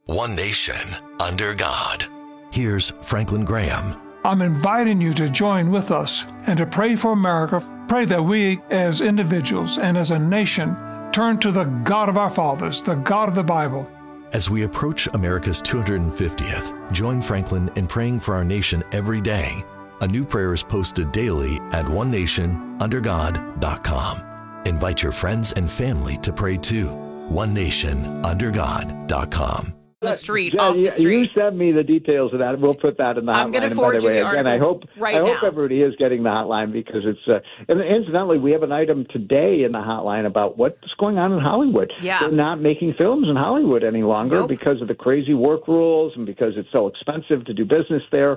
One nation, under God. Here's Franklin Graham. I'm inviting you to join with us and to pray for America. Pray that we as individuals and as a nation turn to the God of our fathers, the God of the Bible. As we approach America's 250th, join Franklin in praying for our nation every day. A new prayer is posted daily at onenationundergod.com. Invite your friends and family to pray too. onenationundergod.com. The street, off the street. You send me the details of that. We'll put that in the hotline. I'm going to forward you the article. And I hope now. everybody is getting the hotline because it's. And incidentally, we have an item today in the hotline about what's going on in Hollywood. Yeah. They're not making films in Hollywood any longer because of the crazy work rules and because it's so expensive to do business there.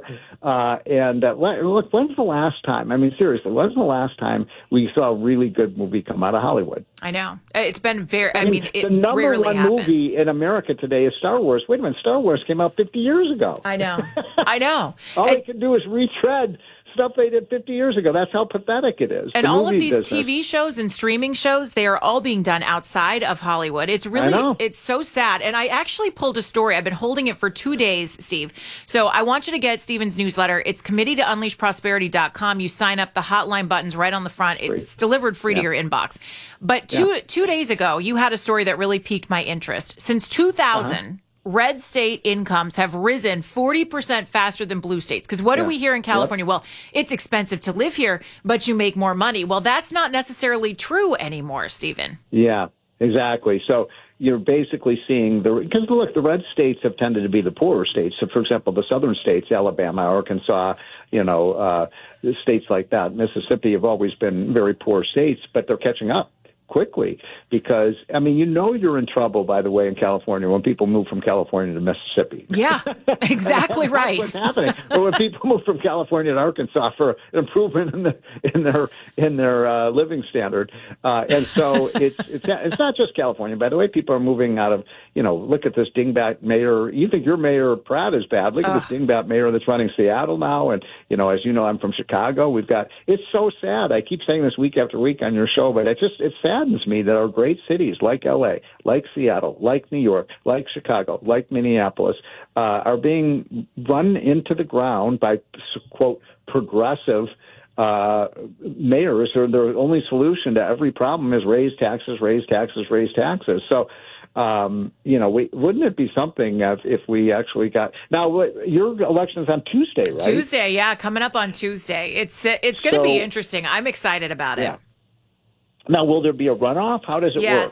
Look, when's the last time? I mean, seriously, when's the last time we saw a really good movie come out of Hollywood? I know. It's been very. I mean, it the number rarely one happens. movie in America today is Star Wars. Wait a minute, Star Wars came out 50 years ago. I know. I know. All they can do is retread stuff they did 50 years ago. That's how pathetic it is. And all of these TV shows and streaming shows, they are all being done outside of Hollywood. It's really, it's so sad. And I actually pulled a story. I've been holding it for 2 days, Steve. So I want you to get Stephen's newsletter. It's committee to unleashprosperity.com. You sign up, the hotline button's right on the front. It's delivered free to your inbox. But two days ago, you had a story that really piqued my interest. Since 2000, red state incomes have risen 40% faster than blue states. Because what do we hear in California? Well, it's expensive to live here, but you make more money. Well, that's not necessarily true anymore, Stephen. Yeah, exactly. So you're basically seeing because look, the red states have tended to be the poorer states. So, for example, the southern states, Alabama, Arkansas, states like that, Mississippi have always been very poor states, but they're catching up quickly because, I mean, you're in trouble, by the way, in California when people move from California to Mississippi. Yeah, exactly right. What's happening? Or when people move from California to Arkansas for an improvement in their living standard. And so it's not just California, by the way. People are moving out of, look at this dingbat mayor. You think your Mayor Pratt is bad. Look at this dingbat mayor that's running Seattle now. And, as you know, I'm from Chicago. It's so sad. I keep saying this week after week on your show, but it saddens me that our great cities like L.A., like Seattle, like New York, like Chicago, like Minneapolis, are being run into the ground by, quote, progressive mayors, or their only solution to every problem is raise taxes, raise taxes, raise taxes. So, wouldn't it be something if we actually got now? Your election is on Tuesday, right? Tuesday, yeah, coming up on Tuesday. It's going to be interesting. I'm excited about it. Now, will there be a runoff? How does it work?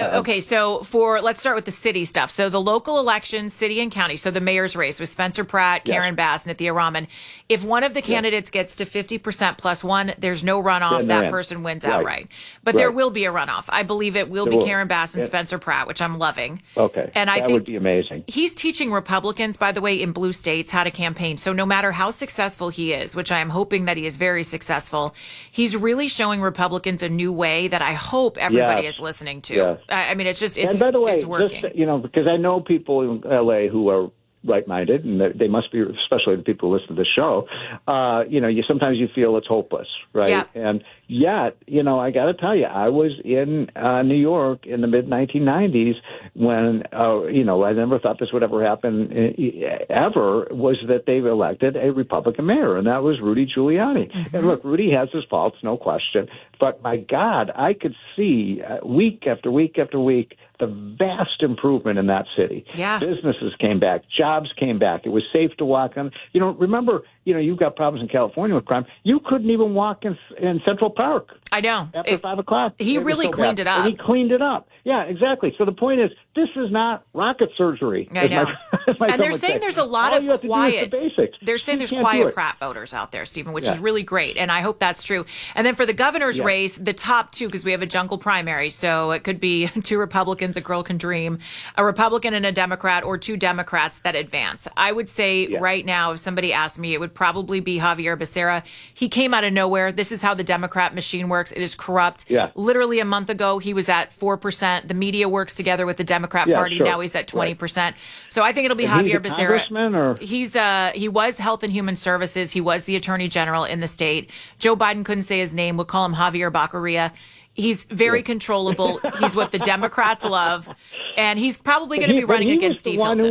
So let's start with the city stuff. So the local elections, city and county, so the mayor's race with Spencer Pratt, Karen Bass, and Nithya Raman. If one of the candidates gets to 50% plus one, there's no runoff. That person wins outright. But there will be a runoff. I believe it will be Karen Bass and Spencer Pratt, which I'm loving. Okay. And I think that would be amazing. He's teaching Republicans, by the way, in blue states how to campaign. So no matter how successful he is, which I am hoping that he is very successful, he's really showing Republicans a new way that I hope everybody is listening to. Yes. I mean, it's and by the way, it's working. Just, because I know people in L.A. who are right-minded, and they must be, especially the people who listen to the show, sometimes you feel it's hopeless, right? Yeah. And yet, I got to tell you, I was in New York in the mid-1990s when, I never thought this would ever happen ever, was that they've elected a Republican mayor, and that was Rudy Giuliani. Mm-hmm. And look, Rudy has his faults, no question, but my God, I could see week after week after week the vast improvement in that city. Yeah. Businesses came back. Jobs came back. It was safe to walk on. Remember, you've got problems in California with crime. You couldn't even walk in Central Park. I know. After 5 o'clock. He really cleaned it up. And he cleaned it up. Yeah, exactly. So the point is, this is not rocket surgery. I know. And they're saying there's a lot of quiet. They're saying there's quiet Pratt voters out there, Stephen, which is really great. And I hope that's true. And then for the governor's race, the top two, because we have a jungle primary, so it could be two Republicans, a girl can dream, a Republican and a Democrat, or two Democrats that advance. I would say right now, if somebody asked me, it would probably be Javier Becerra. He came out of nowhere. This is how the Democrat machine works. It is corrupt. Yeah. Literally a month ago, he was at 4%. The media works together with the Democrat Party. Sure. Now he's at 20%. So I think it'll be Javier Becerra. He was Health and Human Services. He was the Attorney General in the state. Joe Biden couldn't say his name. Would call him Javier Baccaria. He's very controllable. He's what the Democrats love. And he's probably going to be running against Steve Hilton.